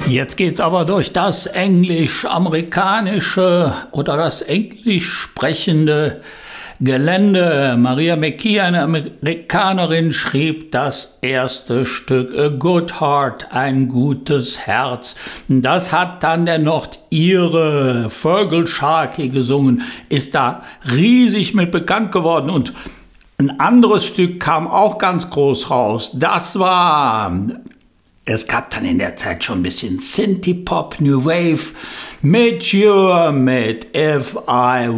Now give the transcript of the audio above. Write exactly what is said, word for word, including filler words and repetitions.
Jetzt geht's aber durch das englisch-amerikanische oder das englisch sprechende Gelände. Maria McKee, eine Amerikanerin, schrieb das erste Stück A Good Heart, ein gutes Herz. Das hat dann der Nordire Feargal Sharkey gesungen, ist da riesig mit bekannt geworden und ein anderes Stück kam auch ganz groß raus. Das war... Es gab dann in der Zeit schon ein bisschen Synthie-Pop, New Wave, mit You, mit If I